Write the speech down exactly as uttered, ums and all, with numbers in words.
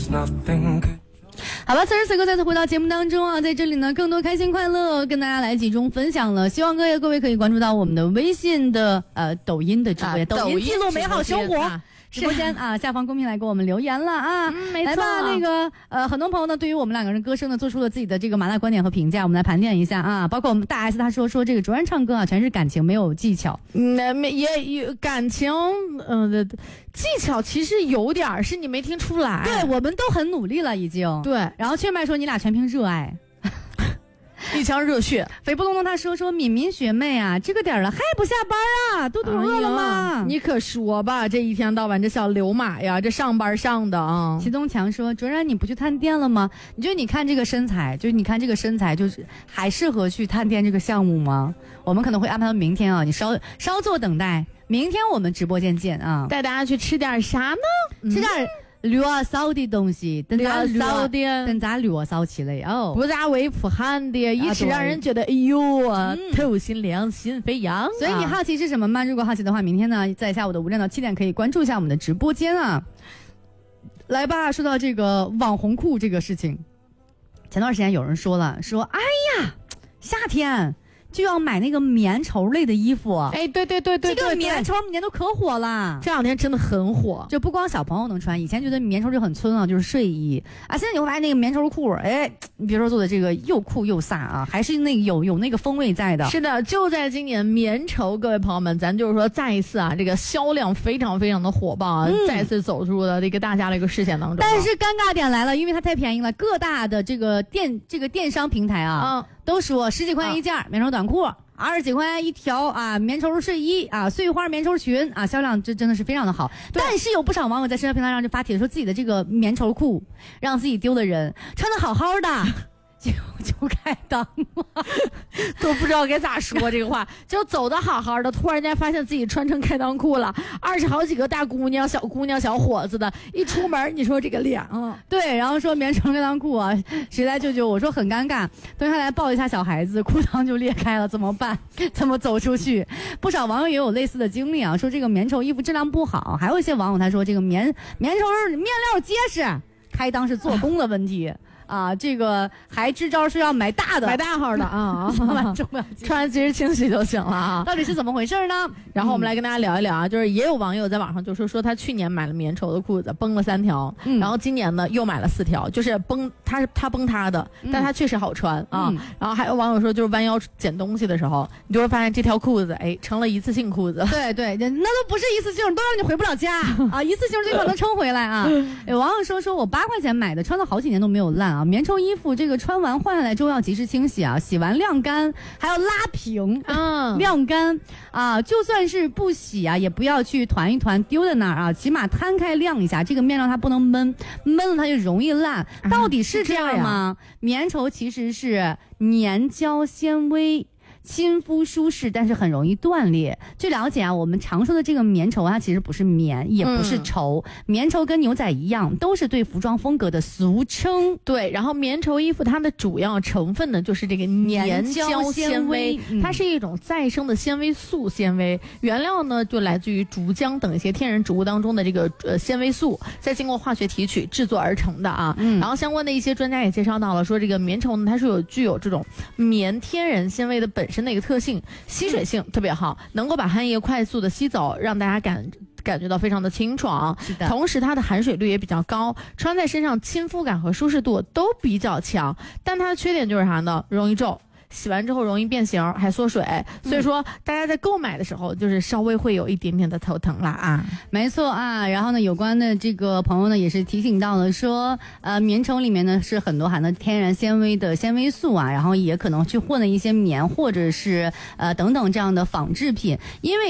好吧，此时此刻再次回到节目当中啊，在这里呢，更多开心快乐跟大家来集中分享了。希望各位各位可以关注到我们的微信的呃抖音的直播间，啊、抖音记录美好生活。啊直播间啊，下方公屏来给我们留言了啊！ 嗯，没错。 来吧，那个呃，很多朋友呢，对于我们两个人歌声呢，做出了自己的这个麻辣观点和评价，我们来盘点一下啊。包括我们大 S 他说说这个卓然唱歌啊，全是感情，没有技巧。 嗯，没也有感情，嗯、呃，技巧其实有点是你没听出来。 对，我们都很努力了，已经。 对， 然后雀麦说你俩全凭热爱。 一腔热血， 肥不隆咚他说说敏敏学妹啊，这个点了还不下班啊？肚肚饿了吗、 哎？你可说吧，这一天到晚这小流马呀，这上班上的啊。 齐东强说卓然你不去探店了吗？你觉得你看这个身材，就是你看这个身材，就是还适合去探店这个项目吗？我们可能会安排到明天啊，你稍稍作等待，明天我们直播间见啊， 带大家去吃点啥呢？ 吃点。嗯绿瓦烧的东西，等咱绿瓦等咱绿瓦烧起来哦， 不咋为富含的，一吃让人觉得哎呦啊，嗯、透心凉，心飞扬、啊。 所以你好奇是什么吗？如果好奇的话，明天呢，在下午的五点到七点可以关注一下我们的直播间啊。来吧，说到这个网红裤这个事情，前段时间有人说了，说哎呀，夏天。就要买那个棉绸类的衣服， 哎，对对对对对， 这个棉绸棉都可火了， 这两天真的很火， 就不光小朋友能穿，以前觉得棉绸就很村啊，就是睡衣啊，现在你会发现那个棉绸裤，哎，你比如说做的这个又酷又飒啊，还是那个有有那个风味在的。 是的，就在今年棉绸，各位朋友们，咱就是说再一次啊，这个销量非常非常的火爆啊，嗯、再次走入了这个大家的一个视线当中。 但是尴尬点来了，因为它太便宜了，各大的这个电这个电商平台啊。嗯都说十几块一件、啊、棉绸短裤，二十几块一条啊，棉绸睡衣啊，碎花棉绸裙啊，销量这真的是非常的好。但是有不少网友在社交平台上就发帖说自己的这个棉绸裤让自己丢的人穿的好好的。就就开裆了， 都不知道该咋说这个话，就走的好好的，突然间发现自己穿成开裆裤了，二十好几个大姑娘、小姑娘、小伙子的，一出门你说这个脸啊， 对，然后说棉绸开裆裤啊，谁来救救我？说很尴尬，蹲下来抱一下小孩子，裤裆就裂开了，怎么办？怎么走出去？不少网友也有类似的经历啊，说这个棉绸衣服质量不好，还有一些网友他说这个棉棉绸面料结实，开裆是做工的问题。啊，这个还支招是要买大的， 买大号的啊， 重要穿及时清洗就行了啊。 到底是怎么回事呢？ 然后我们来跟大家聊一聊啊，就是也有网友在网上就说说他去年买了棉绸的裤子，崩了三条，嗯、然后今年呢又买了四条，就是崩他他崩他的，但他确实好穿啊。嗯、然后还有网友说，就是弯腰捡东西的时候，你就会发现这条裤子哎成了一次性裤子。 对对，那都不是一次性，都让你回不了家啊，一次性这个能撑回来啊。有网友说说我八块钱买的，穿了好几年都没有烂。啊，棉绸衣服这个穿完换下来之后要及时清洗啊，洗完晾干，还要拉平，嗯，晾干啊，就算是不洗啊，也不要去团一团丢在那儿啊，起码摊开晾一下，这个面料它不能闷，闷了它就容易烂。到底是这样吗？棉绸其实是粘胶纤维。亲肤舒适，但是很容易断裂。据了解啊，我们常说的这个棉绸，它其实不是棉，也不是绸。嗯、棉绸跟牛仔一样，都是对服装风格的俗称。 对，然后棉绸衣服它的主要成分呢，就是这个粘胶纤维，嗯、它是一种再生的纤维素纤维，原料呢就来自于竹浆等一些天然植物当中的这个呃纤维素，再经过化学提取制作而成的啊。嗯、然后相关的一些专家也介绍到了，说这个棉绸呢，它是有具有这种棉天然纤维的本身。是那个特性，吸水性特别好，能够把汗液快速的吸走，让大家感感觉到非常的清爽。 是的， 同时它的含水率也比较高，穿在身上亲肤感和舒适度都比较强。但它的缺点就是啥呢？容易皱。洗完之后容易变形，还缩水，所以说大家在购买的时候就是稍微会有一点点的头疼啦啊。 没错啊，然后呢，有关的这个朋友呢也是提醒到了说，呃，棉绸里面呢是很多含的天然纤维的纤维素啊，然后也可能去混了一些棉或者是呃等等这样的仿制品，因为